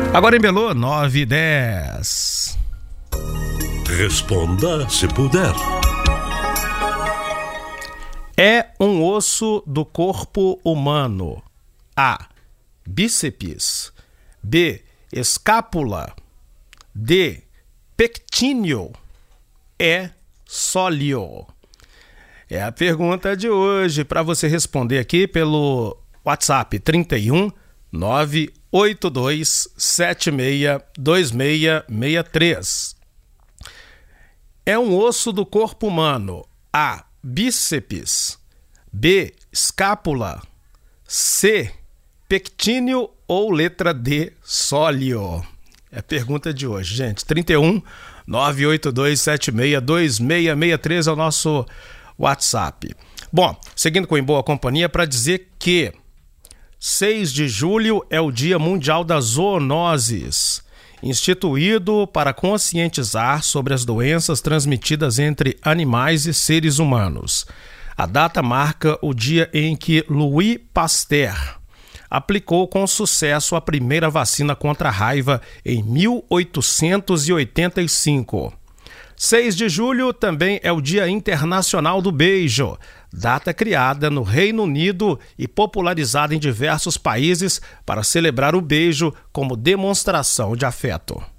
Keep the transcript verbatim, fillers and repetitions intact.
Agora em Belo, nove e dez. Responda se puder. É um osso do corpo humano. A. Bíceps. B. Escápula. D. Pectíneo. E. Sólio. É a pergunta de hoje para você responder aqui pelo WhatsApp trinta e um, nove oito dois, sete seis dois seis seis três. É um osso do corpo humano. A. Bíceps. B. Escápula. C. Pectíneo ou letra D. Sólio? É a pergunta de hoje, gente. trinta e um, nove oito dois, sete seis dois seis seis três é o nosso WhatsApp. Bom, seguindo com Em Boa Companhia, para dizer que seis de julho é o Dia Mundial das Zoonoses, instituído para conscientizar sobre as doenças transmitidas entre animais e seres humanos. A data marca o dia em que Louis Pasteur aplicou com sucesso a primeira vacina contra a raiva em mil oitocentos e oitenta e cinco. seis de julho também é o Dia Internacional do Beijo, data criada no Reino Unido e popularizada em diversos países para celebrar o beijo como demonstração de afeto.